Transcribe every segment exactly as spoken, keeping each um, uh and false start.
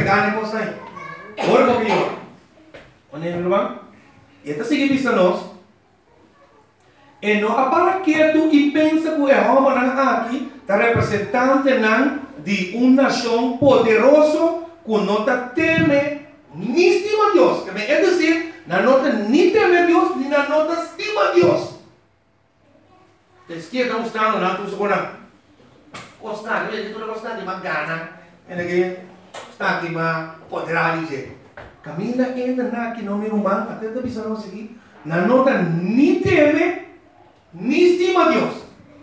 pegando em costa aí. Ora um pouquinho. Onde é, meu irmão? E esta sigue vista nós. E não para quieto e pensa que o Jeová aqui está representante de uma nação poderosa que não teme nem estima Deus. É dizer, não nem teme Deus, nem não estima Deus. A esquerda está mostrando, não estou segurando. Gostar, eu estou gostando de uma gana. Está aqui, mas poderá dizer. Camila ainda na que não me rumam, até da visão não seguir. Na nota nem teme, nem estima Deus.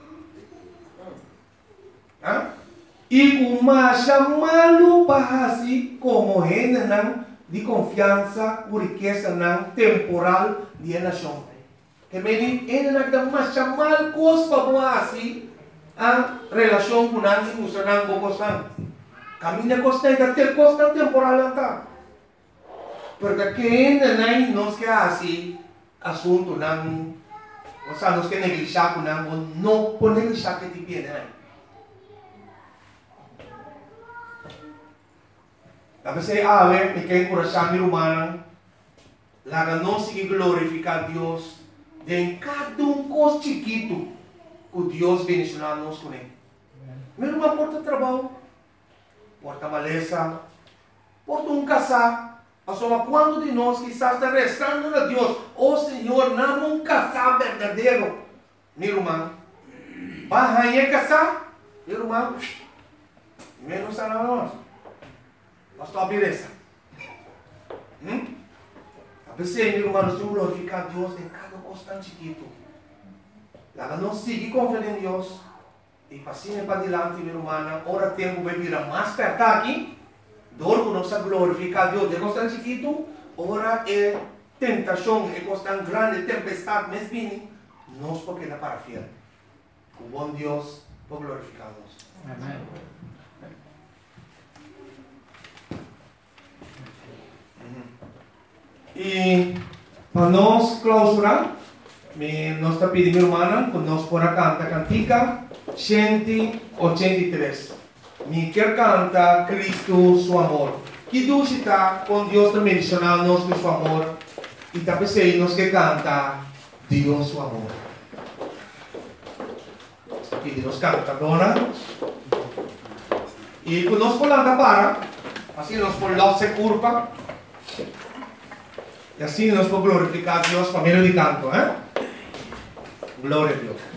Ah? E uma chamado para assim como renda não de confiança, por riqueza não temporal de nação. Que me diz, ainda não dá uma chamada coisa para assim a relação com a instituição com costa. Caminha costa e ter costa temporal lá. Porque quem não nos quer assim assunto não, ou seja, nos quer negligenciar com não, não pode negligenciar que te pede não. Tapi saya awet, mikir encorajar mi humana, laga não seguir glorificar Deus, de cada um coisa chiquito que Deus bendicionar nos com ele. Mesmo uma porta de trabalho, porta maleza, porta um casar, mas quando de nós quizás está restando a Deus, oh Senhor, não um casar verdadeiro, meu irmão, vai aí casar, meu irmão, menos a nós. Nós estamos a beleza. Hum? A pessoa, meu irmão, nós temos que glorificar Deus em cada coisa chiquito. Lá não seguir confiando em Deus. E passinho para diante, meu irmão, ora tempo vai virar mais perto aqui. Dor que nós glorificar Deus de coisa chiquito. Ora é tentação, é coisa grande, tempestade, mas bem, nós porque não para fiel. O bom Deus para glorificar-nos. Amém. E para nós clausurar, nós está pedindo, irmã, que nós por cantar cantica cento e oitenta e três. Me quer cantar Cristo, seu amor. Que Deus está com Deus também mencionando nós com seu amor. E também sei nós que cantar Deus, seu amor. Aqui nós canta agora. E quando nós falamos para, assim nós falamos se curva. E assim nós podemos glorificar a Deus por meio de canto, eh? Glória a Deus.